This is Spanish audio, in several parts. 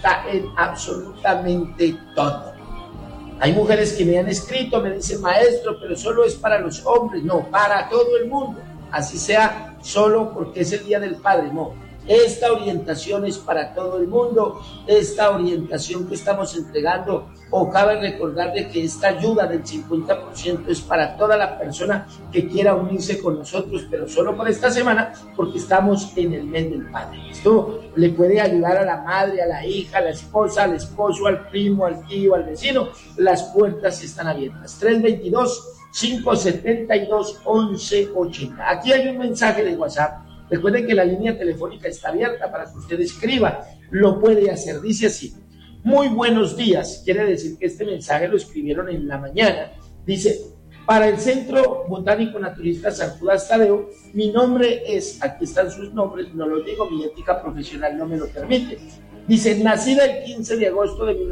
resulta en absolutamente todo. Hay mujeres que me han escrito, me dicen, maestro, pero solo es para los hombres. No, para todo el mundo. Así sea solo porque es el Día del Padre. No, esta orientación es para todo el mundo. Esta orientación que estamos entregando, o cabe recordar de que esta ayuda del 50% es para toda la persona que quiera unirse con nosotros, pero solo por esta semana, porque estamos en el mes del Padre. Esto le puede ayudar a la madre, a la hija, a la esposa, al esposo, al primo, al tío, al vecino. Las puertas están abiertas. 322-572-1180. Aquí hay un mensaje de WhatsApp. Recuerden que la línea telefónica está abierta para que usted escriba. Lo puede hacer. Dice así: muy buenos días. Quiere decir que este mensaje lo escribieron en la mañana. Dice: para el Centro Botánico Naturista San Judas Tadeo, mi nombre es, aquí están sus nombres, no los digo, mi ética profesional no me lo permite. Dice: nacida el 15 de agosto de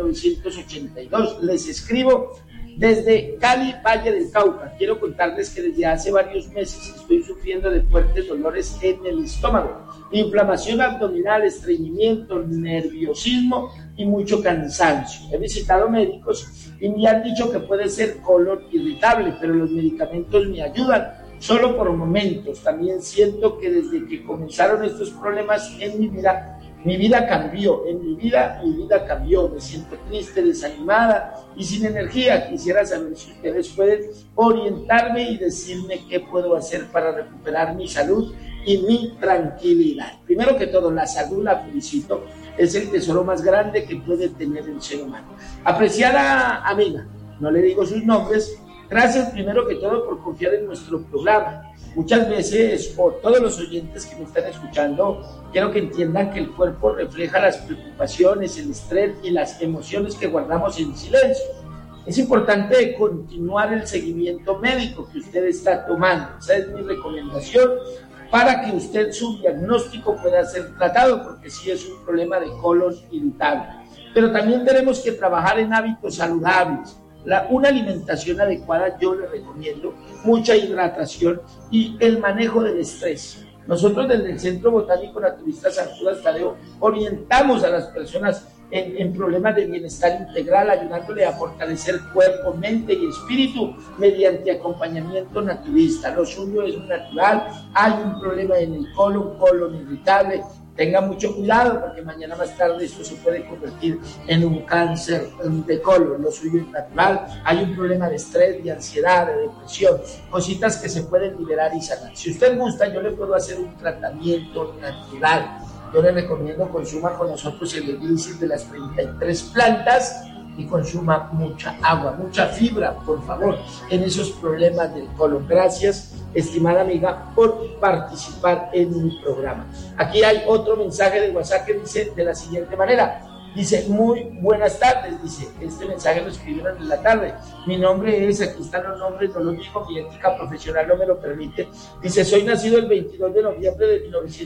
1982, les escribo desde Cali, Valle del Cauca. Quiero contarles que desde hace varios meses estoy sufriendo de fuertes dolores en el estómago, inflamación abdominal, estreñimiento, nerviosismo y mucho cansancio. He visitado médicos y me han dicho que puede ser colon irritable, pero los medicamentos me ayudan solo por momentos. También siento que desde que comenzaron estos problemas en mi vida cambió, mi vida cambió, me siento triste, desanimada y sin energía. Quisiera saber si ustedes pueden orientarme y decirme qué puedo hacer para recuperar mi salud y mi tranquilidad. Primero que todo, la salud, la felicito, es el tesoro más grande que puede tener el ser humano. Apreciada amiga, no le digo sus nombres, gracias primero que todo por confiar en nuestro programa. Muchas veces, por todos los oyentes que me están escuchando, quiero que entiendan que el cuerpo refleja las preocupaciones, el estrés y las emociones que guardamos en silencio. Es importante continuar el seguimiento médico que usted está tomando. Esa es mi recomendación para que usted, su diagnóstico pueda ser tratado, porque sí es un problema de colon irritable. Pero también tenemos que trabajar en hábitos saludables. Una alimentación adecuada, yo le recomiendo, mucha hidratación y el manejo del estrés. Nosotros desde el Centro Botánico Naturista San Judas Tadeo orientamos a las personas en problemas de bienestar integral, ayudándole a fortalecer cuerpo, mente y espíritu mediante acompañamiento naturista. Lo suyo es natural. Hay un problema en el colon irritable. Tenga mucho cuidado porque mañana más tarde esto se puede convertir en un cáncer de colon. Lo suyo es natural. Hay un problema de estrés, de ansiedad, de depresión, cositas que se pueden liberar y sanar. Si usted gusta, yo le puedo hacer un tratamiento natural. Yo le recomiendo consuma con nosotros el elixir de las 33 plantas y consuma mucha agua, mucha fibra, por favor, en esos problemas del colon. Gracias, estimada amiga, por participar en mi programa. Aquí hay otro mensaje de WhatsApp que dice de la siguiente manera. Dice: muy buenas tardes. Dice, este mensaje lo escribieron en la tarde. Mi nombre es, aquí están los nombres, no los digo, mi ética profesional no me lo permite. Dice: soy nacido el 22 de noviembre de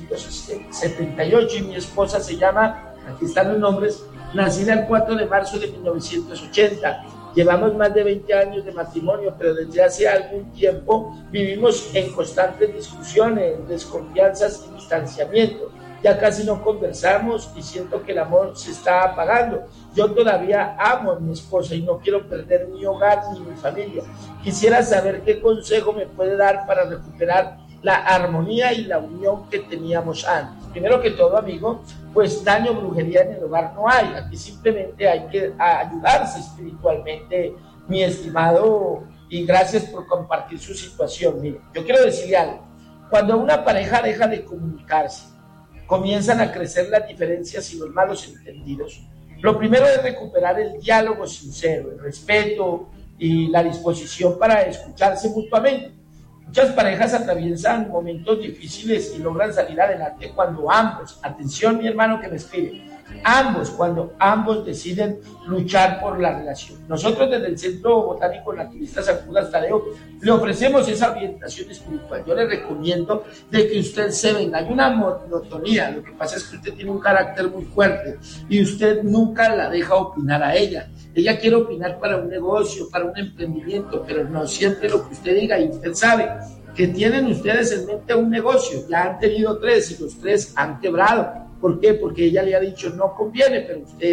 1978 y mi esposa se llama, aquí están los nombres, nacida el 4 de marzo de 1980. Llevamos más de 20 años de matrimonio, pero desde hace algún tiempo vivimos en constantes discusiones, desconfianzas y distanciamiento. Ya casi no conversamos y siento que el amor se está apagando. Yo todavía amo a mi esposa y no quiero perder mi hogar ni mi familia. Quisiera saber qué consejo me puede dar para recuperar la armonía y la unión que teníamos antes. Primero que todo, amigo, pues daño o brujería en el hogar no hay. Aquí simplemente hay que ayudarse espiritualmente, mi estimado, y gracias por compartir su situación. Mire, yo quiero decirle algo. Cuando una pareja deja de comunicarse, comienzan a crecer las diferencias y los malos entendidos. Lo primero es recuperar el diálogo sincero, el respeto y la disposición para escucharse mutuamente. Muchas parejas atraviesan momentos difíciles y logran salir adelante cuando ambos, atención mi hermano que me escribe, cuando ambos deciden luchar por la relación. Nosotros desde el Centro Botánico Naturista San Judas Tadeo le ofrecemos esa orientación espiritual. Yo le recomiendo de que usted se venga. Hay una monotonía, lo que pasa es que usted tiene un carácter muy fuerte y usted nunca la deja opinar a ella. Ella quiere opinar para un negocio, para un emprendimiento, pero no siempre lo que usted diga, y usted sabe que tienen ustedes en mente un negocio. Ya han tenido 3 y los 3 han quebrado. ¿Por qué? Porque ella le ha dicho no conviene, pero usted